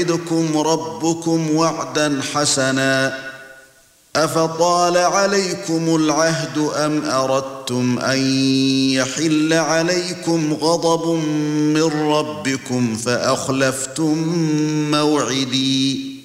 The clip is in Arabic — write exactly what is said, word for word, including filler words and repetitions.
يعدكم ربكم وعدا حسنا أفطال عليكم العهد أم أردتم أن يحل عليكم غضب من ربكم فأخلفتم موعدي